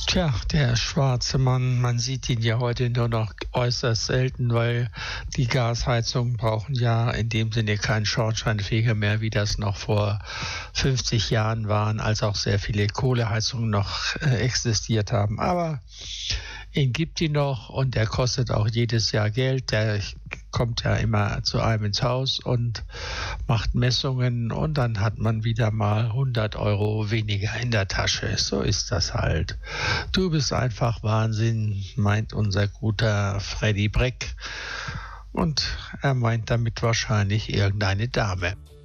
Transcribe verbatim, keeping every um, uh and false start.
Tja, der schwarze Mann, man sieht ihn ja heute nur noch äußerst selten, weil die Gasheizungen brauchen ja in dem Sinne keinen Schornsteinfeger mehr, wie das noch vor fünfzig Jahren waren, als auch sehr viele Kohleheizungen noch äh, existiert haben. Aber ihn gibt die noch und der kostet auch jedes Jahr Geld. Der kommt ja immer zu einem ins Haus und macht Messungen und dann hat man wieder mal hundert Euro weniger in der Tasche. So ist das halt. Du bist einfach Wahnsinn, meint unser guter Freddy Breck. Und er meint damit wahrscheinlich irgendeine Dame.